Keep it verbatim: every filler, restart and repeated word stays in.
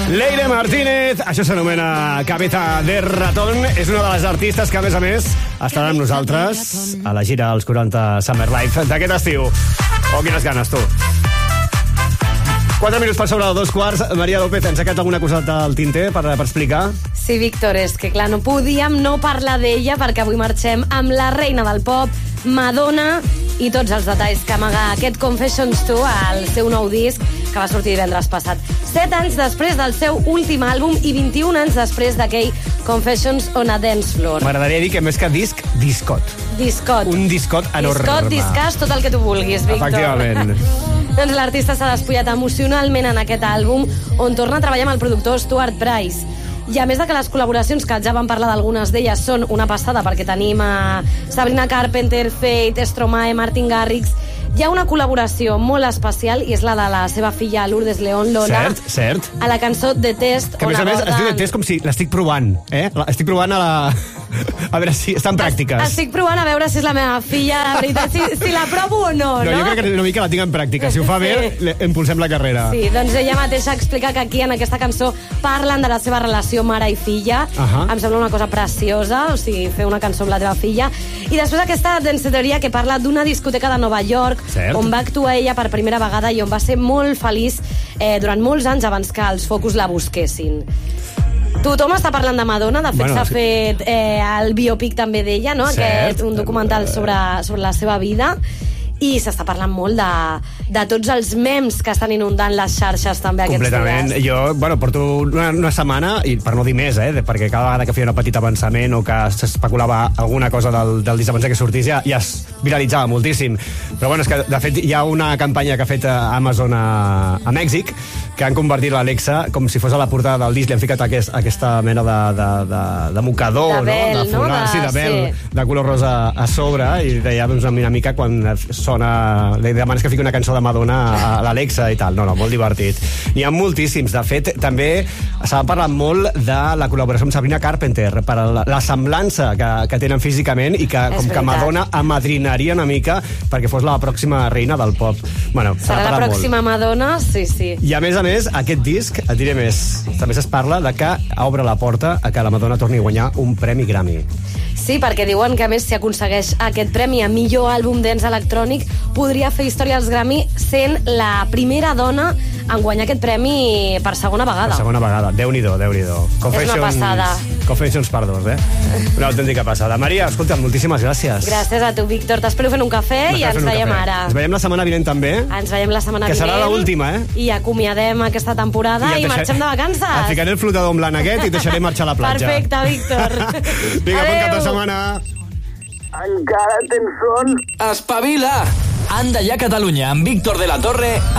Leire Martínez, això s'anomena Cabeza de Ratón. És una de les artistes que, a més a més, estarà amb nosaltres a la gira als quaranta Summer Life d'aquest estiu. Oh, quines ganes, tu. Quatre minuts per sobre de dos quarts. Maria López, ens ha quedat alguna coseta al tinter per, per explicar? Sí, Víctor, és que clar, no podíem no parlar d'ella perquè avui marxem amb la reina del pop, Madonna, i tots els detalls que amaga aquest Confessions two, el seu nou disc, que va sortir divendres passat. Set anys després del seu últim àlbum i vint-i-un anys després d'aquell Confessions on a Dance Floor. M'agradaria dir que més que disc, discot. Discot. Un discot enorme. Discot, discàs, tot el que tu vulguis, Víctor. Efectivament. Doncs l'artista s'ha despullat emocionalment en aquest àlbum, on torna a treballar amb el productor Stuart Price. I a més de que les col·laboracions, que ja vam parlar d'algunes d'elles, són una passada, perquè tenim a Sabrina Carpenter, Faith, Stromae, Martin Garrix. Hi ha una col·laboració molt especial i és la de la seva filla Lourdes León, Lola. Cert, cert. A la cançó The Test. Que a més a més es diu The Test com si l'estic provant, eh? Estic provant a la... A veure si està en pràctiques. Estic provant a veure si és la meva filla, de veritat, si, si la provo o no, no? No, jo crec que una mica la tinc en pràctica. Si ho fa bé, sí. Impulsem la carrera. Sí, doncs ella mateixa explica que aquí en aquesta cançó parlen de la seva relació mare i filla. Uh-huh. Em sembla una cosa preciosa, o sigui, fer una cançó amb la teva filla. I després aquesta danceteria que parla d'una discoteca de Nova York, cert, on va actuar ella per primera vegada i on va ser molt feliç eh, durant molts anys abans que els focus la busquessin. Tothom està parlant de Madonna, de fet bueno, s'ha sí. fet eh, el biopic també d'ella, no? Cert. Aquest, un documental sobre, sobre la seva vida, i s'està parlant molt de, de tots els memes que estan inundant les xarxes també aquests dies. Completament. Jo, bueno, porto una, una setmana, i per no dir més, eh, perquè cada vegada que feia un petit avançament o que s'especulava alguna cosa del, del disc abans que sortís, ja, ja es viralitzava moltíssim. Però bueno, és que de fet hi ha una campanya que ha fet Amazon a, a Mèxic, que han convertit l'Alexa com si fos a la portada del disc, li han ficat aquest, aquesta mena de, de, de, de mocador, de vel, no? De folar, no? De, sí, de vel, sí. de color rosa a sobre, i deia doncs, una mica quan sona, li demanes que fiqui una cançó de Madonna a l'Alexa i tal. No, no, molt divertit. N'hi ha moltíssims. De fet, també s'ha parlat molt de la col·laboració amb Sabrina Carpenter, per la, la semblança que, que tenen físicament i que, com que Madonna amadrinaria una mica perquè fos la pròxima reina del pop. Bueno, serà la pròxima molt. Madonna, sí, sí. I a més a més, aquest disc, et diré més, també es parla de que obre la porta a que la Madonna torni a guanyar un premi Grammy. Sí, perquè diuen que a més si aconsegueix aquest premi a millor àlbum dance electrònic podria fer història als Grammy sent la primera dona en guanyar aquest premi per segona vegada. Per segona vegada. Déu-n'hi-do, Déu-n'hi-do. És una passada. Confessions per dos, eh? Una autèntica passada. Maria, escolta, moltíssimes gràcies. Gràcies a tu, Víctor. T'espero fent un cafè i ens veiem ara. Ens veiem la setmana vinent també. Ens veiem la setmana vinent. Que serà l'última, eh? I acomiadem aquesta temporada i, i marxem de vacances. Et ficaré el flotador en blanc aquest i deixaré marxar a la platja. Perfecte, Víctor. Vinga, bon cap de setmana. Encara tens son? Espavila! Anda ja Catalunya amb Víctor de la Torre